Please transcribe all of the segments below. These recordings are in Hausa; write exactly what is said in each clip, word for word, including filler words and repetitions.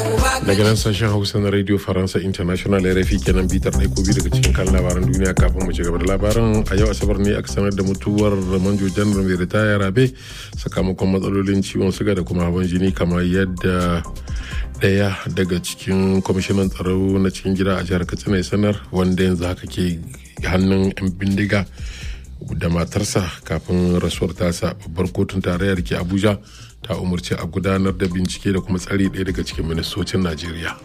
daga nan sashen hausa na radio faransa international R F I kenan bitar ɗaya ko biyu daga cikin kan labaran duniya kafin mu ci gaba da labaran. A yau asabar ne aka sanar da mutuwar manjo janar mai ritaya rabe sakamakon matsalolin ciwon suga da kuma hawan jini, kamar yadda daya daga cikin kwamishinan tsaro na cikin gida a jihar Katsina ya sanar, wanda yanzu haka ke hannun 'yan bindiga da matarsa kafin rasuwar tasa. Babbar kotun tarayyar ke Abuja ta umarci a gudanar da bincike da kuma tsari ɗaya daga cikin ministocin Najeriya.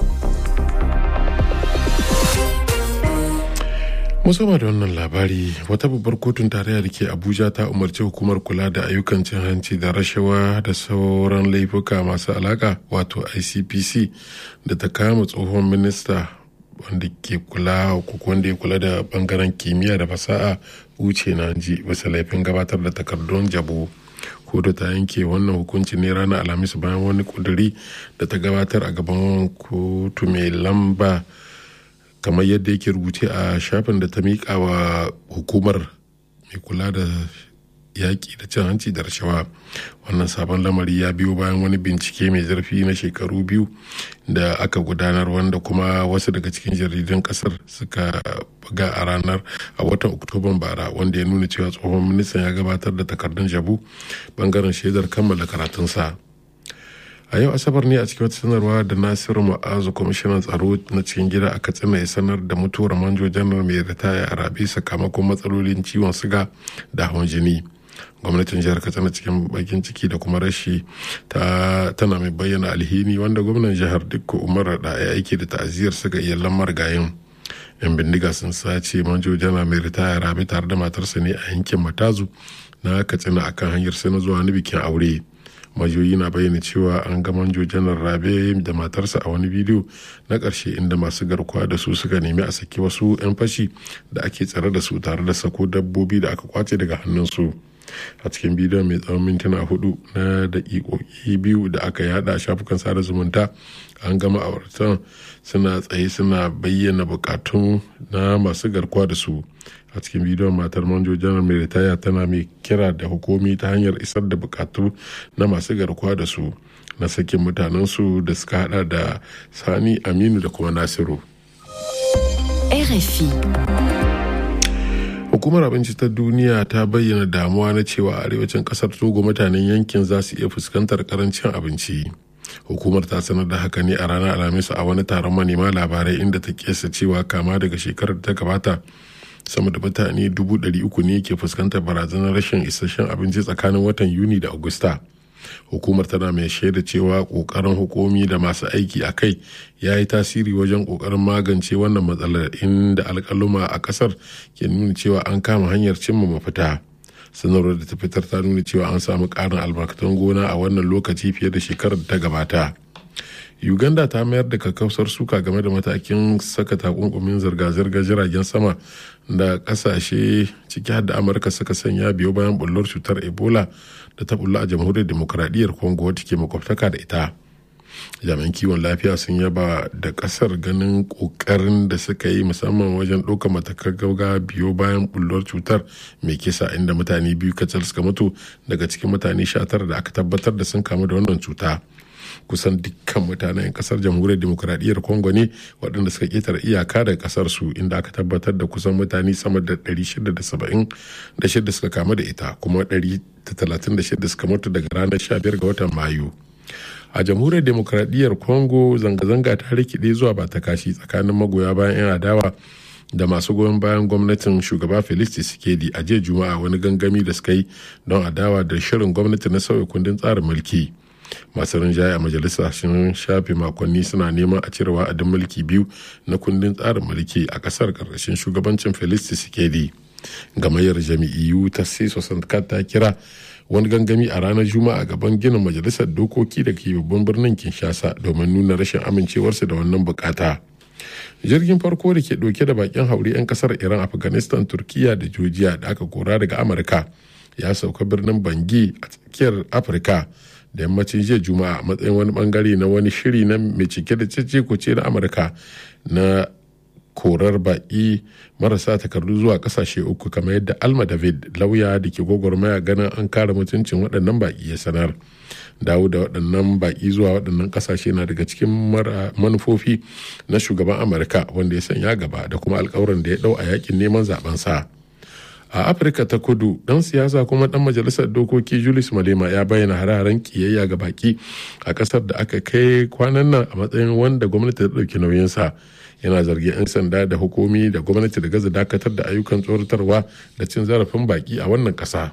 Musamman da wannan labari, wata babbar kotun tarayya da ke Abuja ta umarci hukumar kula da ayyukan cin hanci da rashawa da sauran laifuka masu alaka wato I C P C da ta kama tsohon minista wanda ke kula wanda ya kula da bangaren kimiyya da fasaha wuce na ji bisa laifin gabatar da takardun jabo. Kotu ta yanke wannan hukunci ne ranar Alhamis bayan wani kuduri da ta gabatar a gaban kotu mai lamba kamar yadda yake rubuce a shafin da ta miƙa wa hukumar mai kula da yaƙi da cin hanci da rashawa. Wannan sabon lamari ya biyo bayan wani bincike mai zurfi na shekaru biyu da aka gudanar, wanda kuma wasu daga cikin jaridun kasar suka buga a ranar a watan Oktoban bara, wanda ya nuna cewa tsohon ministan ya gabatar da takardun jabu bangaren shaidar kammala karatunsa. A yau asabar ne a cikin wata sanarwa da Nasiru Ma'azu, kwamishinan tsaro na cikin gida a Katsina, ya sanar da mutuwar manjo janar mai ritaya a rabe sakamakon matsalolin ciwon suga da hawan jini. Gwamnatin jihar Katsina cikin bakin ciki da kuma rashi ta tana mai bayyana alhini, wanda gwamnan jihar Dikko Umar da ya aiki da ta'aziyar suga iyalan marigayin. Yan bindiga sun sace manjo janar mai ritaya rabe tare da matarsa ne a yankin Matazu na Katsina akan hanyar sai na zuwa wani bikin aure. Majoyi na bayyana cewa an ga manjo janar rabe da matarsa a wani bidiyo na ƙarshe inda masu garkuwa da su suka nemi a saki wasu 'yan fashi da ake tsare da su tare da sako dabbobi da aka kwace daga hannunsu. A cikin bidiyon mai tsawon mintuna hudu na daƙiƙoƙi biyu da aka yada a shafukan sada zumunta, an gama auratan suna tsaye suna bayyana bukatun na masu garkuwa da su. A cikin bidiyon matar manjo janar mai ritaya tana mai kira da hukumi ta hanyar isar da bukatu na masu garkuwa da su na sakin mutanensu da suka hada da Sani, Aminu da kuma Nasiru. R F I. Hukumar abinci ta duniya ta bayyana damuwa na cewa a arewacin kasar Togo mutanen yankin za su iya fuskantar karancin abinci. Hukumar ta sanar da haka ne a ranar Alhamis a wani taron manema labarai, inda ta kesa cewa kama daga shekarar da ta gabata sama da mutane dubu ɗari uku ne ke fuskantar barazanar rashin isasshen abinci tsakanin watan Yuni da Agusta. Hukumar tana mai shaida cewa kokarin hukumi da masu aiki a kai ya yi tasiri wajen kokarin magance wannan matsalar, inda alkaluma a kasar ke nuna cewa an kama hanyar cimma mafita. Sanarwar da ta fitar ta nuna cewa an samu karin albarkatun gona a wannan lokaci fiye da shekarar da ta gabata. Uganda ta mayar da kakkausar suka game da matakin saka takunkumin zirga-zirgar jiragen sama da kasashe ciki har da Amurka suka sanya biyo bayan bullar cutar Ebola da ta bulla a jamhuriyar demokradiyyar Congo wata ke makwabtaka da ita. Jami'an kiwon lafiya sun yaba da kasar ganin kokarin da suka yi musamman wajen ɗaukar matakan gauga biyo bayan bullar cutar mai kisa, inda mutane biyu kacal suka mutu daga cikin mutane sha tara da aka tabbatar da sun kamu da wannan cuta. Kusan dukkan mutanen kasar jamhuriyar demokuraɗiyyar Congo ne waɗanda suka ƙetare iyaka da kasar su, inda aka tabbatar da kusan mutane sama da ɗari shida da saba'in da shida suka kamu da ita, kuma ɗari da talatin da shida suka mutu daga ranar sha biyar ga watan Mayu. A jamhuriyar demokuraɗiyyar Congo zanga-zanga ta rikide zuwa ba ta kashi tsakanin magoya bayan 'yan adawa da masu goyon bayan gwamnatin shugaba Felix Tshisekedi a jiya Juma'a, wani gangami da suka yi don adawa da shirin gwamnati na sauya kundin tsarin mulki. Masu rinjaye a majalisa sun shafe makonni suna neman a cire wa'adin mulki biyu na kundin tsarin mulki a kasar karkashin shugabancin Felix Tshisekedi. Gamayyar jami'iyyu ta Seso Sankat ta kira wani gangami a ranar Juma'a gaban ginin majalisar dokoki da ke babban birnin Kinshasa domin nuna rashin amincewarsu da wannan bukata. Jirgin farko da ke dauke da bakin haure 'yan kasar Iran, Afghanistan, Turkiya da Georgia da aka kora daga Amurka ya sauka birnin Bangi a tsakiyar Afirka da yammacin jiya Juma'a a matsayin wani bangare na wani shiri na mai cike da cece-kuce na Amurka na korar baki marasa takardu zuwa kasashe uku, kamar yadda Alma David, lauya da ke gwagwarmaya ganin an kare mutuncin waɗannan baki, ya sanar. dawo da waɗannan baƙi zuwa waɗannan ƙasashe na daga cikin manufofi na shugaban amurka wanda ya sanya gaba da kuma alkawarin da ya ɗau a yakin neman zaben sa. A afirka ta kudu dan siyasa kuma dan majalisar dokoki Julius Malema ya bayyana hare-haren kiyayya ga baki a kasar da aka kai kwanan nan a matsayin wanda gwamnati ta dauki nauyinsa. Yana zargin 'yan sanda da hukumi da gwamnati da gaza dakatar da ayyukan tsoratarwa da cin zarafin baki a wannan kasa.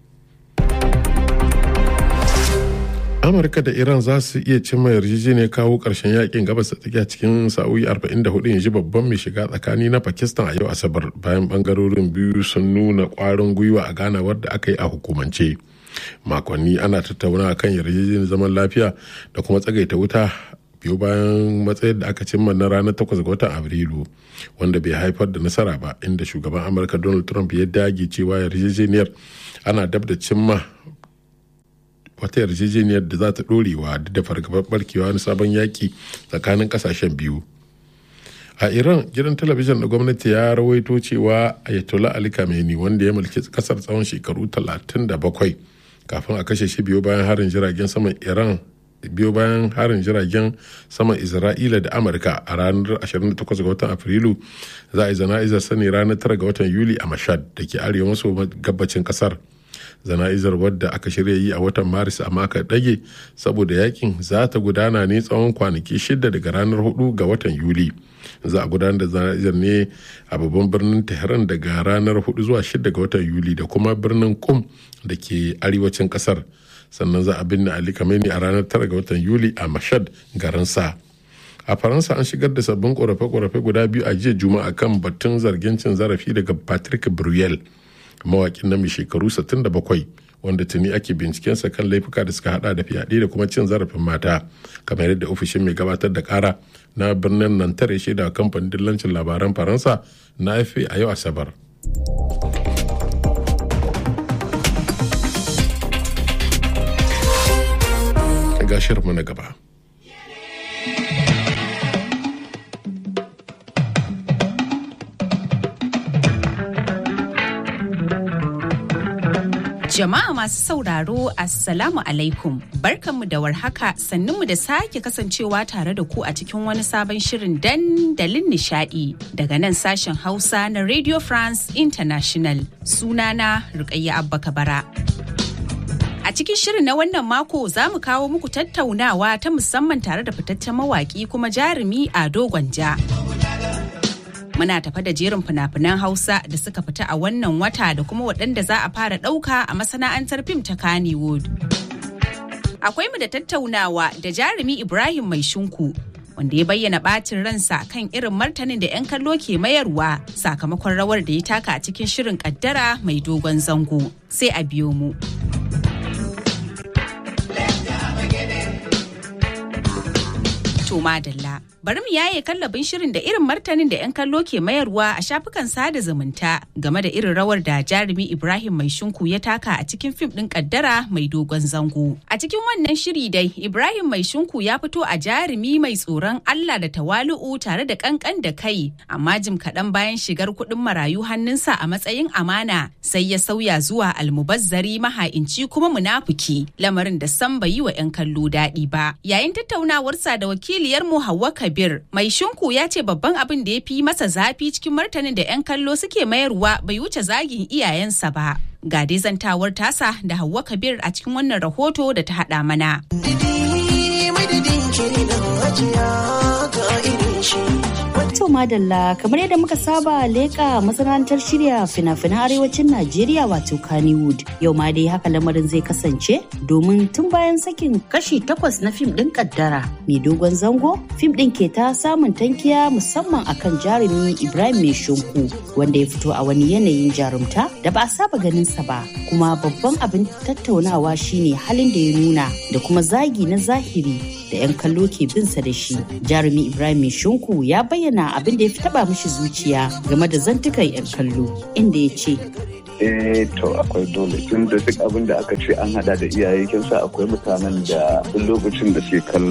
Amurka da Iran za su iya cimma yarjejeniyar kawo ƙarshen yakin gabas da tsakiya cikin sa'o'i arba'in da hudu, yanzu babban mai shiga tsakani na Pakistan a yau Asabar, bayan bangarorin biyu sun nuna ƙwarin gwiwa a ganawar da aka yi a hukumance. Makonni ana tattaunawa kan yarjejeniyar zaman lafiya da kuma tsagaita wuta biyu bayan matsayin da aka cimma na ranar takwas ga watan Afrilu, wanda bai haifar da nasara ba, inda shugaban Amurka Donald Trump ya dage cewa yarjejeniyar ana dab da cimma wata yarjejeniyar da za ta ɗorewa duk da fargabar barkewa na sabon yaƙi tsakanin ƙasashen biyu. A Iran, gidan talabijin da gwamnati ya rawaito cewa Ayatollah Ali Khamenei, wanda ya mulki ƙasar tsawon shekaru talatin da bakwai kafin a kashe shi biyo bayan harin jiragen saman Iran biyo bayan harin jiragen saman Isra'ila da Amurka a ranar ashirin da takwas ga watan Afrilu, za a yi zana'izar sani ranar tara ga watan Yuli a Mashhad da ke arewa maso gabacin ƙasar. Zana'izar wadda aka shirya yi a watan Maris amma aka ɗage saboda yakin za ta gudana ne tsawon kwanaki shida daga ranar hudu ga watan Yuli. Za a gudanar da zana'izar ne a babban birnin Tehran daga ranar hudu zuwa shida ga watan Yuli da kuma birnin Qum da ke arewacin kasar. Sannan za a binne Ali Khamenei a ranar tara ga watan Yuli a Mashhad, garin Sa. A Faransa an shigar da sabbin korafe-korafe guda biyu a jiya Juma'a kan batun zargin cin zarafi daga Patrick Bruel, mawakin na mai shekaru sittin da bakwai, wanda tuni ake bincikensa kan laifuka da suka hada da fyaɗe da kuma cin zarafin mata, kamar yadda ofishin mai gabatar da kara na birnin Nantar ya shaida kamfanin dillancin labaran Faransa na A F P a yau Asabar. Ga shirinmu na gaba. Jama'a masu sauraro, Assalamu alaikum. Barkanmu da warhaka, sannunmu da sake kasancewa tare da ku a cikin wani sabon shirin dandalin nishadi daga nan sashen Hausa na Radio France International. Sunana Rukayya Abba Kabara. A cikin shirin na wannan mako za mu kawo muku tattaunawa ta musamman tare da fitaccen mawaki kuma jarumi Ado Gwanja. Muna tafa da jerin fina-finan Hausa da suka fita a wannan wata da kuma waɗanda za a fara ɗauka a masana'antar fim ta Kannywood. Akwai mu da tattaunawa da jarumi Ibrahim Mai Shinku, wanda ya bayyana ɓacin ransa kan irin martanin da 'yan kallo ke mayarwa sakamakon rawar da ya taka a cikin shirin Kaddara mai dogon zango. Sai a biyo mu. To madalla, bari mu yaye kallabin shirin da irin martanin da 'yan kallo ke mayarwa a shafukan sada zumunta game da irin rawar da jarumi Ibrahim Mai Shinku ya taka a cikin fim ɗin Kaddara mai dogon zango. A cikin wannan shiri dai, Ibrahim Mai Shinku ya fito a jarumi mai tsoron Allah da tawalu'u tare da kankan da kai, amma jim kaɗan bayan shigar kuɗin marayu hannunsa a matsayin amana sai ya sauya zuwa almubazzari, maha'inci kuma munafuki, lamarin da san bai yi wa 'yan kallo daɗi ba. Yayin tattaunawarsa da wakili Wakiliyarmu Hauwa Kabir, Mai Shinku ya ce babban abin da ya fi masa zafi cikin martanin da 'yan kallo suke mayarwa bai wuce zagin iyayensa ba. Ga dai zantawar tasa da Hauwa Kabir a cikin wannan rahoto da ta haɗa mana. To madalla, kamar yadda muka saba leƙa masana'antar shirya fina-finan arewacin Najeriya wato Kannywood. Yau ma dai haka lamarin zai kasance domin tun bayan sakin kashi takwas na fim ɗin Kaddara mai dogon zango, fim ɗin ke ta samun tankiya musamman akan jarumi Ibrahim Mai Shinku, wanda ya fito a wani yanayin jarumta da ba a saba ganin sa ba. Kuma babban abin tattaunawa shine halin da ya nuna da kuma zagi na zahiri da 'yan kallo ke binsa da shi. Jarumi Ibrahim Mai Shinku ya bayyana abin da ya fi taba mishi zuciya game da zantukan 'yan kallo, inda ya ce eh to akwai dole tun da duk abin da aka ce an hada da iyaye kin sa akwai mutanen da duk lokacin da ke kallon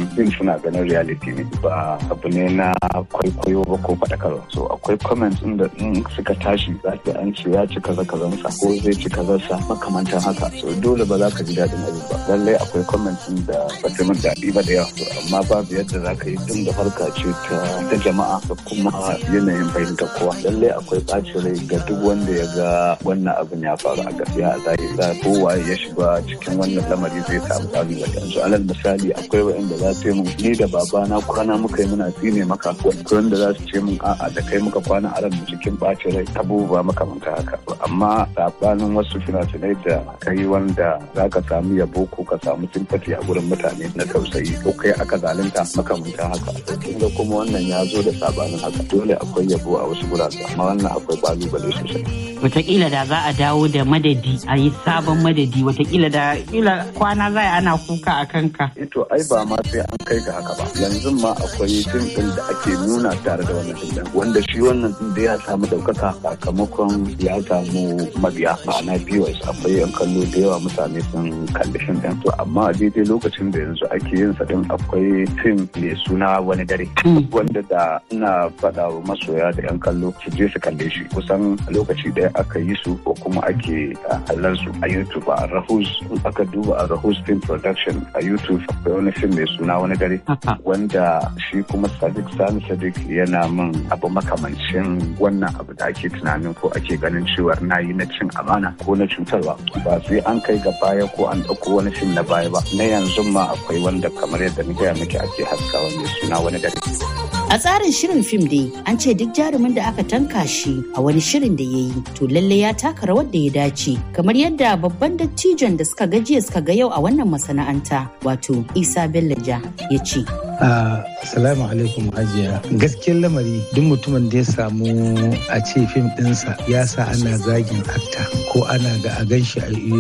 din suna ganin reality ne ba abu ne na kwaikwayo ba ko faɗakarwa. So akwai comments din da in suka tashi za ka an ce ya ci kaza kaza sa ko zai ci kaza sa makamantan haka. So dole ba za ka ji daɗin abin ba. Lallai akwai comments din da ba ta min daɗi ba da yawa. Amma babu yadda za ka yi din da harka ce ta ta jama'a da kuma yanayin fahimta kowa. Lallai akwai ɓacin rai ga duk wanda ya ga wannan abin ya faru a gaskiya a zahiri. Da kowa ya shiga cikin wannan lamari zai samu ƙalubale. Yanzu alal misali akwai waɗanda za su yi mun ni da babana kwana muka yi muna tsine maka wanda za su ce mun a'a da kai muka kwana a ran cikin ɓacin rai abubuwa makamanta haka. Amma sabanin wasu fina-finai da kai wanda za ka samu yabo ko ka samu sympathy a gurin mutane na tausayi ko kai aka zalunta makamanta haka. Kinga kuma wannan ya zo da sabanin haka dole akwai yabo a wasu gurare amma wannan akwai ƙalubale sosai. Wataƙila da za a dawo da madadi a yi sabon madadi wataƙila da kila kwana za a ana kuka a kanka. Ito ai ba ma sai an kai ga haka ba. Yanzu ma akwai fim ɗin da ake nuna tare da wannan fim ɗin wanda shi wannan ɗin da ya samu ɗaukaka sakamakon ya samu mabiya ma'ana viewers akwai yan kallo da yawa mutane sun kalli fim ɗin. To amma a daidai lokacin da yanzu ake yin sa ɗin akwai fim mai suna wani dare wanda da ina faɗa wa masoya da yan kallo su je su kalle shi kusan lokaci ɗaya aka yi su ko kuma ake halar su a YouTube a Rahus in aka duba a Rahus Film Production a YouTube akwai wani film mai suna wani dare wanda shi kuma Sadiq Sani Sadiq yana min abu makamancin wannan abu da ake tunanin ko ake ganin cewa na yi na cin amana ko na cutarwa ba sai an kai ga baya ko an ɗauko wani film na baya ba na yanzu ma akwai wanda kamar yadda ni gaya miki ake haskawa mai suna wani dare. A tsarin shirin fim dai an ce duk jarumin da aka tanka shi a wani shirin da ya yi to lalle ya taka rawar da ya dace kamar yadda babban dattijon da suka gajiya suka ga yau a wannan masana'anta wato Isa Bello Ja ya ce. Assalamu alaikum hajiya. Gaskiyar lamari duk mutumin da ya samu a ce fim ɗinsa ya sa ana zagin akta ko ana ga a gan shi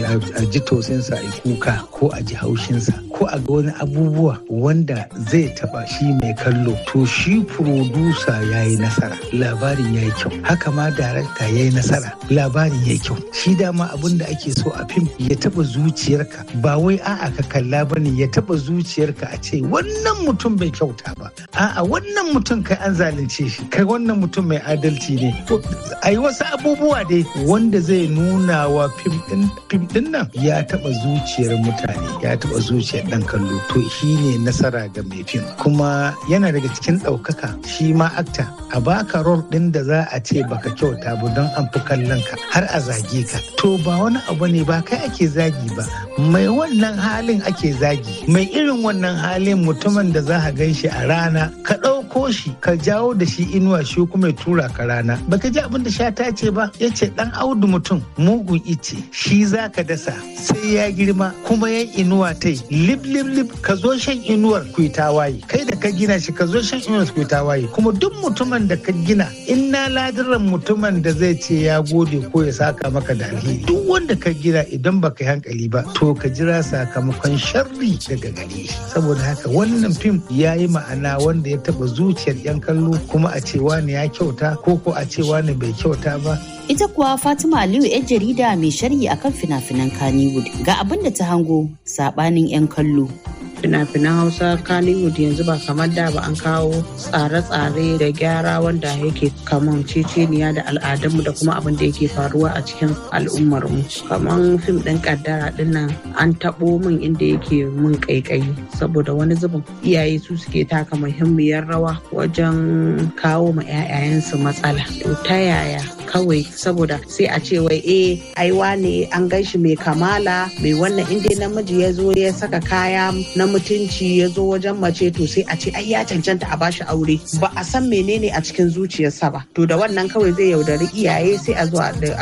a ji tausinsa a kuka ko a ji haushinsa ko a ga wani abubuwa wanda zai taba shi mai kallo to shi furodusa ya yi nasara labarin ya yi kyau haka ma darakta ya yi nasara labarin ya yi kyau shi dama abin da ake so a fim ya taba zuciyarka ba wai a'a ka kalla bane ya taba zuciyarka a ce wannan mutum bai kyauta ba a'a wannan mutum kai an zalunce shi kai wannan mutum mai adalci ne a yi wasu abubuwa dai wanda zai nuna wa fim din nan ya taba zuciyar mutane ya taba zuciyar dan kallo to shi ne nasara ga mai fim kuma yana daga cikin ɗaukaka shi ma akta a baka rol ɗin da za a ce baka kyauta ba don an fi kallon ka har a zage ka to ba wani abu ne ba kai ake zagi ba mai wannan halin ake zagi mai irin wannan halin mutumin da za a gan shi a rana ka ɗauko shi ka jawo da shi inuwa shi kuma ya tura ka rana baka ji abin da Shata ce ba ya ce ɗan audu mutum mugun ice shi za ka dasa sai ya girma kuma ya inuwa tai lib lib lib ka zo shan inuwar ku ta waye kai da ka gina shi ka zo shan inuwar ku ta waye kuma duk mutumin da ka gina in na ladiran mutumin da zai ce ya gode ko ya saka maka da alheri duk wanda ka gina idan baka yi hankali ba to ka jira sakamakon sharri daga gare shi saboda haka wannan fim ya yi ma'ana wanda ya taba zuciyar yan kallo kuma a ce wani ya kyauta ko ko a ce wani bai kyauta ba. Ita kuwa Fatima Aliyu yar jarida mai sharhi akan fina-finan Kannywood ga abin da ta hango sabanin 'yan kallo. Fina-finan Hausa Kannywood yanzu ba kamar da ba an kawo tsare-tsare da gyara wanda yake kaman ceceniya da al'adunmu da kuma abin da yake faruwa a cikin al'ummarmu. Kaman fim ɗin kaddara ɗin nan an taɓo min inda yake mun ƙaiƙayi saboda wani zubin iyaye su suke taka muhimmiyar rawa wajen kawo ma 'ya'yayensu matsala. To ta yaya kawai saboda sai a ce wai eh ai wane an gan shi mai kamala mai wannan inda namiji ya zo ya saka kaya na mutunci ya zo wajen mace to sai a ce ai ya cancanta a bashi aure ba a san menene a cikin zuciyarsa ba to da wannan kawai zai yaudari iyaye sai a zo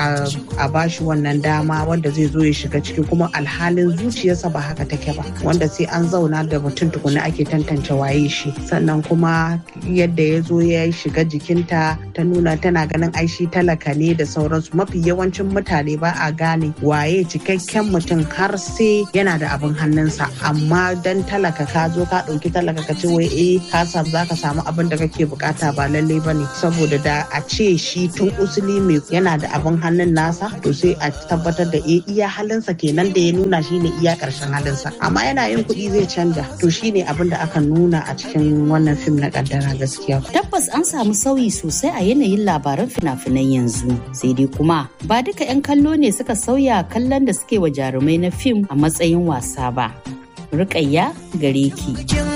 a bashi wannan dama wanda zai zo ya shiga ciki kuma alhalin zuciyarsa ba haka take ba wanda sai an zauna da mutum tukuna ake tantance waye shi sannan kuma yadda ya zo ya shiga jikinta ta nuna tana ganin ai shi talaka talaka ne da sauransu. Mafi yawancin mutane ba a gane waye cikakken mutum har sai yana da abin hannunsa, amma dan talaka ka zo ka ɗauki talaka ka ce wai eh ka samu za ka samu abin da kake bukata ba lallai bane, saboda da a ce shi tun usuli mai yana da abin hannun nasa to sai a tabbatar da eh iya halinsa kenan da ya nuna shine iya karshen halinsa, amma yana yin kuɗi zai canja. To shine abin da aka nuna a cikin wannan fim na kaddara gaskiya. Tabbas an samu sauyi sosai a yanayin labaran fina-finan yanzu, sai dai kuma ba duka 'yan kallo ne suka sauya kallon da suke wa jarumai na fim a matsayin wasa ba. Rukayya gare ki.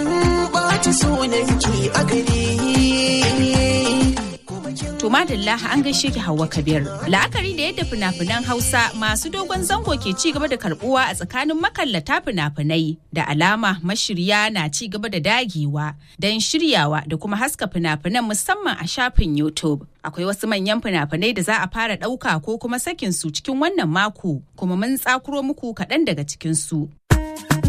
To madalla an gaishe ki Hauwa Kabir. La'akari da yadda fina-finan Hausa masu dogon zango ke ci gaba da karbuwa a tsakanin makallata fina-finai, da alama mashirya na ci gaba da dagewa don shiryawa da kuma haska fina-finan musamman a shafin YouTube. Akwai wasu manyan fina-finai da za a fara ɗauka ko kuma sakin su cikin wannan mako, kuma mun tsakuro muku kaɗan daga cikin su.